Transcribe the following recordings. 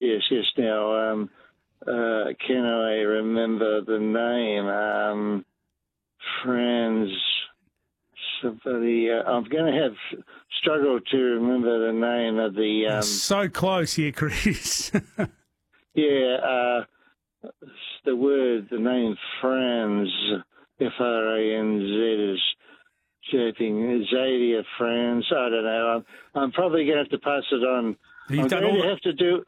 yes. Now, can I remember the name? Franz. Somebody. I'm going to have struggle to remember the name of the. So close here, Chris. Yeah. The name Franz, F-R-A-N-Z is shaping. Xavier Franz. I don't know. I'm probably going to have to pass it on. I'm going to have to do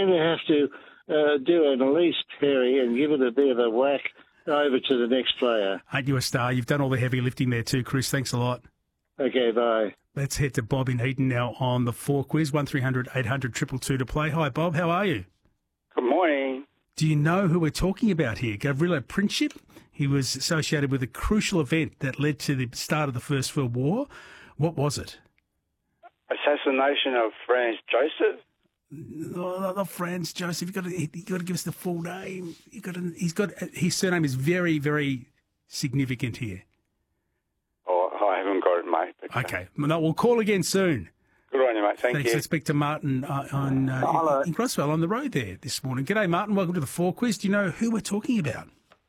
an Elise Perry and give it a bit of a whack over to the next player. Ain't you a star? You've done all the heavy lifting there too, Chris. Thanks a lot. Okay, bye. Let's head to Bob in Eden now on the 4 quiz, 1300 800 222 to play. Hi, Bob. How are you? Good morning. Do you know who we're talking about here? Gavrilo Princip. He was associated with a crucial event that led to the start of the First World War. What was it? Assassination of Franz Joseph. No, not Franz Joseph. You've got to give us the full name. His surname is very, very significant here. Oh, I haven't got it, mate. But, okay. No, we'll call again soon. Good on you, mate. Thanks. Let's speak to Martin in Crossville on the road there this morning. G'day, Martin. Welcome to the 4 quiz. Do you know who we're talking about?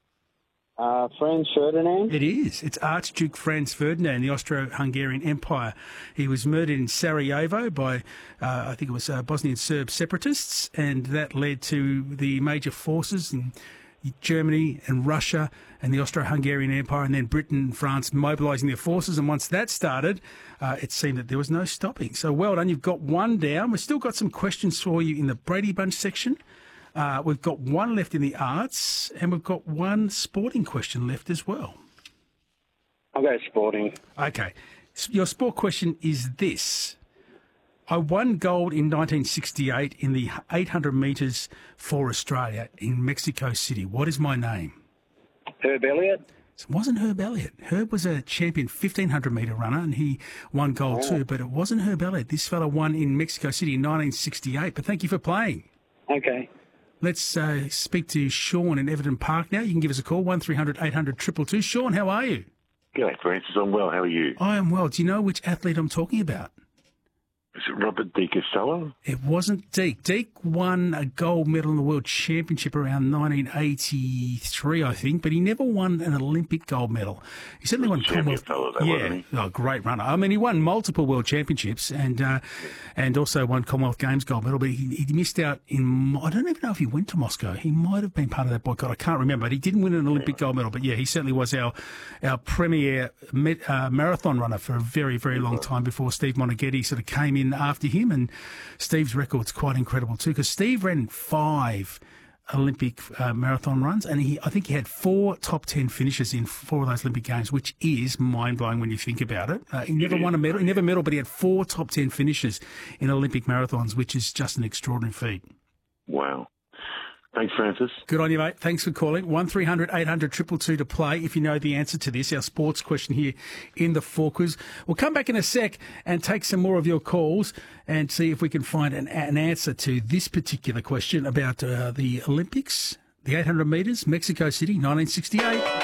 Franz Ferdinand? It is. It's Archduke Franz Ferdinand, the Austro-Hungarian Empire. He was murdered in Sarajevo by, I think it was Bosnian Serb separatists, and that led to the major forces in Germany and Russia and the Austro-Hungarian Empire, and then Britain and France mobilising their forces. And once that started, it seemed that there was no stopping. So well done. You've got one down. We've still got some questions for you in the Brady Bunch section. We've got one left in the arts, and we've got one sporting question left as well. I'll go sporting. Okay. Your sport question is this. I won gold in 1968 in the 800 metres for Australia in Mexico City. What is my name? Herb Elliott? It wasn't Herb Elliott. Herb was a champion 1,500 metre runner, and he won gold too, but it wasn't Herb Elliott. This fella won in Mexico City in 1968, but thank you for playing. Okay. Let's speak to Sean in Everton Park now. You can give us a call, 1300 800 222. Sean, how are you? G'day, Francis. I'm well. How are you? I am well. Do you know which athlete I'm talking about? Is it Robert De Castella? It wasn't Deke. Deke won a gold medal in the World Championship around 1983, I think, but he never won an Olympic gold medal. He certainly won Commonwealth. Wasn't he? Oh, great runner. I mean, he won multiple World Championships and also won Commonwealth Games gold medal, but he missed out in, I don't even know if he went to Moscow. He might have been part of that boycott. I can't remember, but he didn't win an Olympic gold medal. But yeah, he certainly was our premier marathon runner for a very, very long time before Steve Monaghetti sort of came in after him, and Steve's record's quite incredible too, because Steve ran 5 Olympic marathon runs, and I think he had 4 top 10 finishes in 4 of those Olympic Games, which is mind-blowing when you think about it. He never won a medal, but he had 4 top 10 finishes in Olympic marathons, which is just an extraordinary feat. Wow. Thanks, Francis. Good on you, mate. Thanks for calling. 1300 800 222 to play if you know the answer to this, our sports question here in the 4 quiz. We'll come back in a sec and take some more of your calls and see if we can find an answer to this particular question about the Olympics, the 800 metres, Mexico City, 1968.